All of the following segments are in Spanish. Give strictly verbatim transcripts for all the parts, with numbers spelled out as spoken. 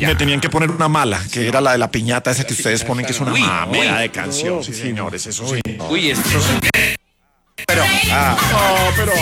ya. Me tenían que poner una mala, que sí, era la de la piñata, esa que ustedes ponen, que es una mamera de canción. No, sí, señores, eso sí. Uy, esto es... Pero, ah, no, pero...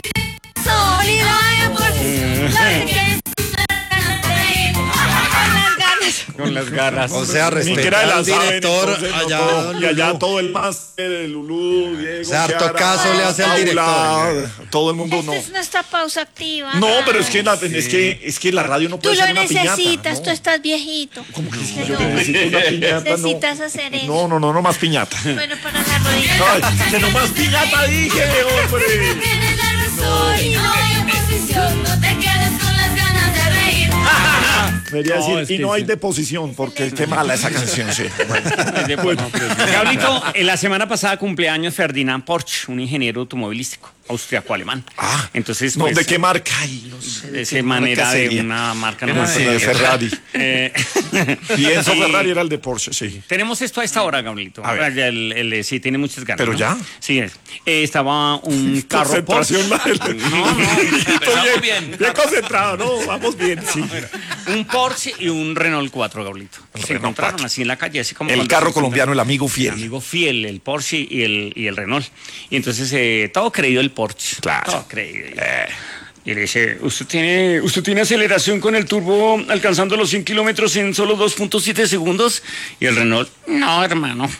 Con las garras. O sea, respeta al director allá. Y allá todo el máster, el Lulú, Diego. O sea, harto caso le hace al director. Todo el mundo no. Esta es nuestra pausa activa. No, pero es que la, es que, es que la radio no Tú puede lo ser una piñata. necesitas, ¿no? tú estás viejito. ¿Cómo que si No, yo necesito una piñata? necesitas no. hacer eso. No, no, no, no más piñata. Bueno, para la rodilla. Ay, que no más piñata dije, hombre. Tienes la razón y no hay oposición. No te quedes con las ganas de reír. Debería No, decir, es y que no hay sí. deposición, porque qué mala esa canción, sí. Bueno. Bueno, Gabrielito, en la semana pasada cumpleaños Ferdinand Porsche, un ingeniero automovilístico austriaco-alemán. Ah, entonces, no, pues, ¿de qué marca? Ay, no sé. de ¿qué esa manera marca de sería? una marca Era no de sé. Ferrari. Eh, Y Enzo y Ferrari era el de Porsche, sí. Tenemos esto a esta hora, Gabrielito. A ver. El, el, el- sí, tiene muchas ganas. ¿Pero ¿no? ya? Sí, es. Eh, estaba un carro Porsche. Concentración, la del- No, no, Estoy empezamos bien, bien. bien concentrado, ¿no? Vamos bien, sí. Un Porsche y un Renault cuatro, Gabrielito. Se Renault encontraron cuatro. así en la calle, así como El cuando carro se colombiano, el amigo El fiel. amigo fiel, el Porsche y el, y el Renault. Y entonces eh, todo creído el Porsche. Claro. Todo creído. Y le dice, ¿usted tiene, ¿usted tiene aceleración con el turbo alcanzando los cien kilómetros en solo dos punto siete segundos? Y el Renault, no, hermano.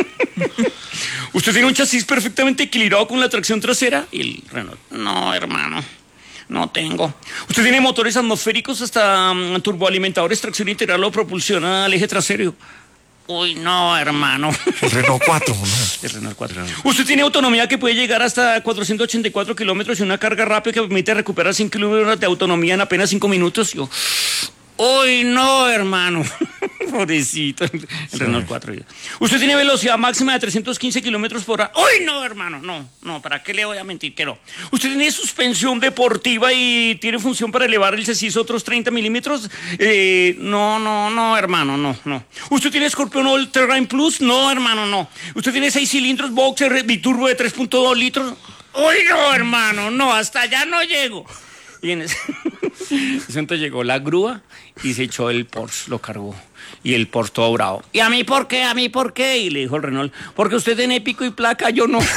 ¿Usted tiene un chasis perfectamente equilibrado con la tracción trasera? Y el Renault, no, hermano. No tengo. ¿Usted tiene motores atmosféricos hasta um, turboalimentadores, tracción integral o propulsión al eje trasero? Uy, no, hermano. El Renault cuatro, ¿no? El Renault cuatro. ¿Usted tiene autonomía que puede llegar hasta cuatrocientos ochenta y cuatro kilómetros y una carga rápida que permite recuperar cien kilómetros de autonomía en apenas cinco minutos? Yo, uy, no, hermano. Pobrecito, el Renault cuatro. ¿Usted tiene velocidad máxima de trescientos quince kilómetros por hora? ¡Uy, no, hermano! No, no, ¿para qué le voy a mentir que no? ¿Usted tiene suspensión deportiva y tiene función para elevar el chasis otros treinta milímetros? Eh, no, no, no, hermano, no, no. ¿Usted tiene Scorpion All Terrain Plus? No, hermano, no. ¿Usted tiene seis cilindros Boxer biturbo de tres punto dos litros? ¡Uy, no, hermano! No, hasta allá no llego. Y en ese momento llegó la grúa y se echó el Porsche, lo cargó. Y el Porsche todo bravo. ¿Y a mí por qué? ¿A mí por qué? Y le dijo el Renault, porque usted tiene pico y placa, yo no.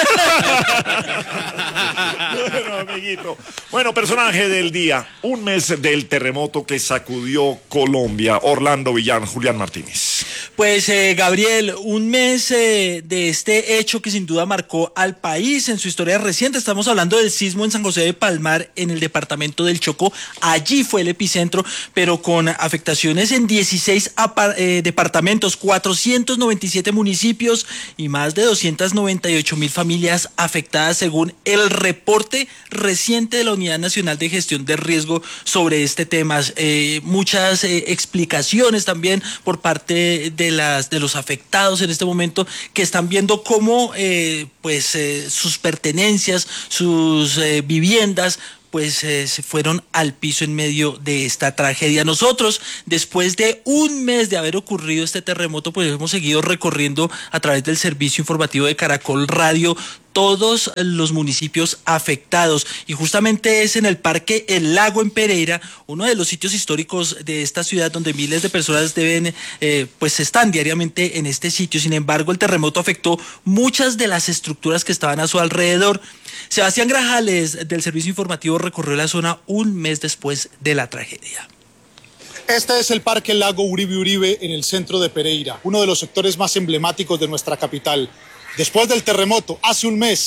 Bueno, amiguito. Bueno, personaje del día. Un mes del terremoto que sacudió Colombia. Orlando Villán, Julián Martínez. Pues eh, Gabriel, un mes eh, de este hecho que sin duda marcó al país en su historia reciente. Estamos hablando del sismo en San José de Palmar, en el departamento del Chocó. Allí fue el epicentro, pero con afectaciones en dieciséis apar- eh, departamentos, cuatrocientos noventa y siete municipios y más de doscientas noventa y ocho mil familias afectadas, según el reporte reciente de la Unidad Nacional de Gestión de Riesgo sobre este tema. Eh, muchas eh, explicaciones también por parte de las de los afectados en este momento, que están viendo cómo eh, pues eh, sus pertenencias, sus eh, viviendas pues eh, se fueron al piso en medio de esta tragedia. Nosotros, después de un mes de haber ocurrido este terremoto, pues hemos seguido recorriendo a través del servicio informativo de Caracol Radio todos los municipios afectados, y justamente es en el Parque El Lago en Pereira, uno de los sitios históricos de esta ciudad, donde miles de personas deben, eh, pues están diariamente en este sitio. Sin embargo, el terremoto afectó muchas de las estructuras que estaban a su alrededor. Sebastián Grajales, del servicio informativo, recorrió la zona un mes después de la tragedia. Este es el Parque Lago Uribe Uribe en el centro de Pereira, uno de los sectores más emblemáticos de nuestra capital. Después del terremoto, hace un mes,